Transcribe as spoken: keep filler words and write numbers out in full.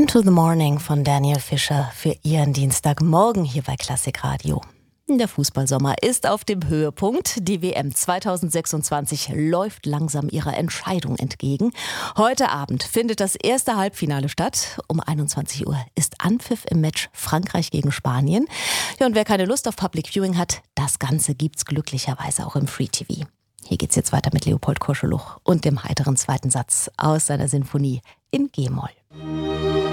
Into the Morning von Daniel Fischer für Ihren Dienstagmorgen hier bei Klassik Radio. Der Fußballsommer ist auf dem Höhepunkt. Die W M zweitausendsechsundzwanzig läuft langsam ihrer Entscheidung entgegen. Heute Abend findet das erste Halbfinale statt. Um einundzwanzig Uhr ist Anpfiff im Match Frankreich gegen Spanien. Ja, und wer keine Lust auf Public Viewing hat, das Ganze gibt's glücklicherweise auch im Free T V. Hier geht's jetzt weiter mit Leopold Koscheluch und dem heiteren zweiten Satz aus seiner Sinfonie in G-Moll.